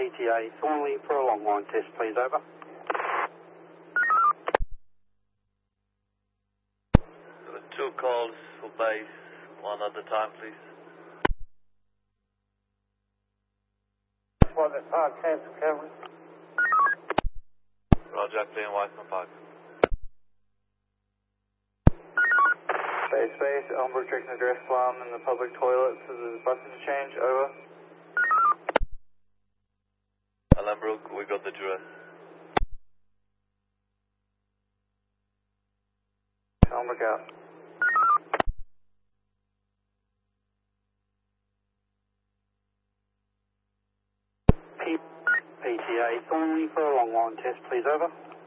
PTA Thornley for a long line test, please, over. 2 calls for base, 1 at a time, please. One at Park, cancel camera. Roger, clean Weissman Park. Base, Elmbrook checking address slum in the public toilets. This is bus interchange, over. Elmbrook, we got the address. Elmbrook out. PTA Thornley for a long line test, please, over.